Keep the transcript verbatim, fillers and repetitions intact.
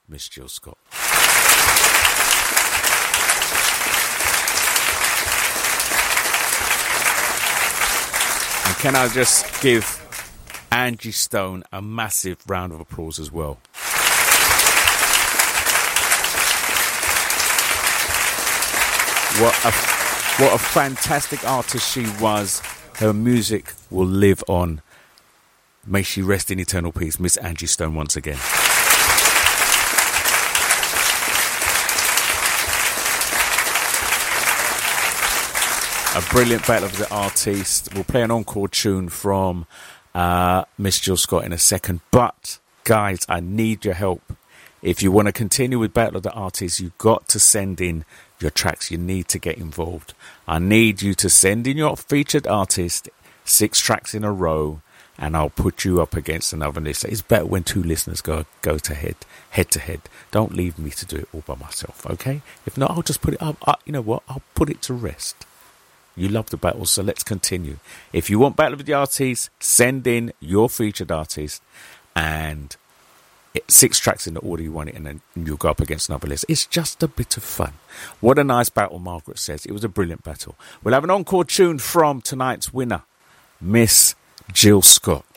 Miss Jill Scott. And can I just give Angie Stone a massive round of applause as well. What a, what a fantastic artist she was. Her music will live on. May she rest in eternal peace, Miss Angie Stone once again. A brilliant battle of the artists. We'll play an encore tune from uh, Miss Jill Scott in a second. But, guys, I need your help. If you want to continue with Battle of the Artists, you've got to send in your tracks. You need to get involved. I need you to send in your featured artist, six tracks in a row, and I'll put you up against another list. It's better when two listeners go go to head, head to head. Don't leave me to do it all by myself, okay? If not, I'll just put it up. Uh, you know what? I'll put it to rest. You love the battle, so let's continue. If you want Battle of the Artists, send in your featured artist and it, six tracks in the order you want it, and then you'll go up against another list. It's just a bit of fun. What a nice battle, Margaret says. It was a brilliant battle. We'll have an encore tune from tonight's winner, Miss Jill Scott.